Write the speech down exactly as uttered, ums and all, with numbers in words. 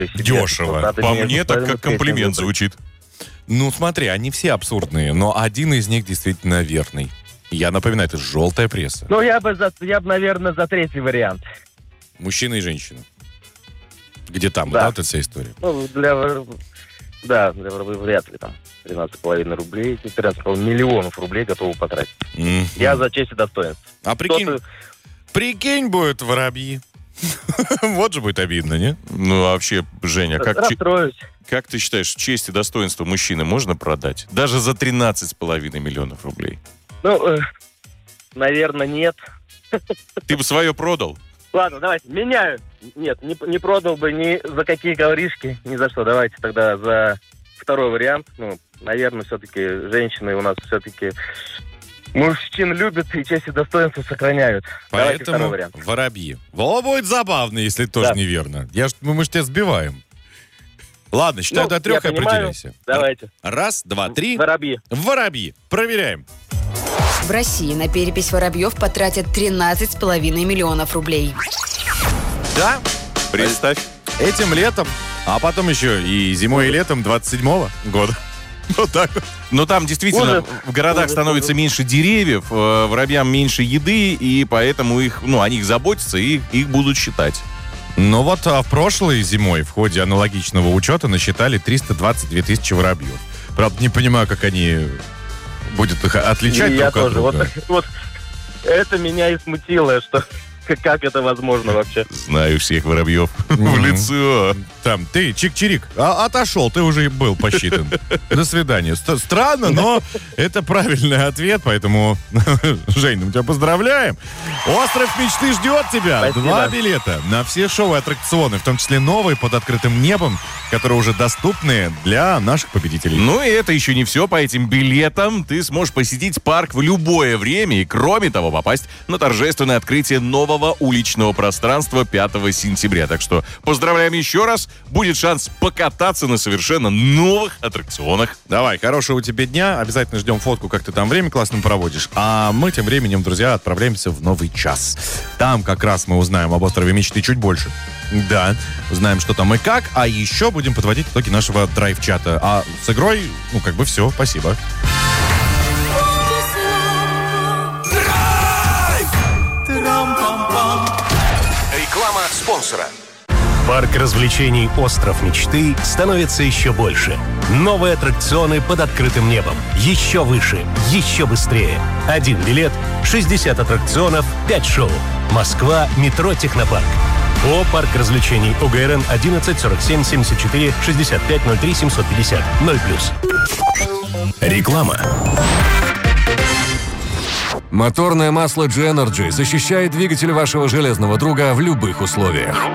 Дешево. По мне так как комплимент звучит. Ну, смотри, они все абсурдные, но один из них действительно верный. Я напоминаю, это желтая пресса. Ну, я бы, за, я бы, наверное, за третий вариант. Мужчина и женщина. Где там, Да. да, вот эта вся история? Ну, для... Да, для, вряд ли там тринадцать с половиной рублей, тринадцать с половиной миллионов рублей готовы потратить. Mm-hmm. Я за честь и достоинство. А прикинь, Кто-то... прикинь, будут воробьи. Вот же будет обидно, не? Ну, а вообще, Женя, как, че- Расстроюсь. как ты считаешь, честь и достоинство мужчины можно продать? Даже за тринадцать с половиной миллионов рублей? Ну, э, наверное, нет. Ты бы свое продал? Ладно, давайте, меняю. Нет, не, не продал бы ни за какие ковришки, ни за что. Давайте тогда за второй вариант. Ну, наверное, все-таки женщины у нас все-таки мужчин любят и честь и достоинство сохраняют. Давайте второй Поэтому вариант. воробьи. Во, будет забавно, если тоже Да. неверно. Я ж, мы, мы ж тебя сбиваем. Ладно, считай Ну, до трех и я понимаю. определяйся. Давайте. Раз, два, три. Воробьи. Воробьи. Проверяем. В России на перепись воробьев потратят тринадцать с половиной миллионов рублей. Да, Представь. этим летом, а потом еще и зимой, и летом двадцать седьмого года. Вот так вот. Но там действительно Ужас. в городах Ужас, становится ужас. меньше деревьев, э, воробьям меньше еды, и поэтому их, ну, о них заботятся и их будут считать. Ну вот а в прошлой зимой в ходе аналогичного учета насчитали триста двадцать две тысячи воробьев. Правда, не понимаю, как они будут их отличать И друг я от тоже. Вот, друга. вот это меня и смутило, что как это возможно вообще. Знаю всех воробьев в Мгм. лицо. Там, ты, чик-чирик, а, отошел, ты уже и был посчитан. До свидания. Ст- Странно, но это правильный ответ, поэтому, Жень, мы тебя поздравляем. Остров мечты ждет тебя. Спасибо. Два билета на все шоу и аттракционы, в том числе новые под открытым небом, которые уже доступны для наших победителей. Ну и это еще не все. По этим билетам ты сможешь посетить парк в любое время и, кроме того, попасть на торжественное открытие нового уличного пространства пятого сентября. Так что поздравляем еще раз. Будет шанс покататься на совершенно новых аттракционах. Давай, хорошего у тебя дня. Обязательно ждем фотку, как ты там время классно проводишь. А мы тем временем, друзья, отправляемся в новый час. Там как раз мы узнаем об острове мечты чуть больше. Да, узнаем, что там и как. А еще будем подводить итоги нашего драйв-чата. А с игрой, ну, как бы все. Спасибо. Реклама спонсора. Парк развлечений «Остров мечты» становится еще больше. Новые аттракционы под открытым небом. Еще выше, еще быстрее. Один билет, шестьдесят аттракционов, пять шоу. Москва, метро «Технопарк». О, парк развлечений ОГРН одиннадцать сорок семь семьдесят четыре шестьдесят пять ноль три семьсот пятьдесят ноль плюс. Реклама. Моторное масло джи энерджи защищает двигатель вашего железного друга в любых условиях.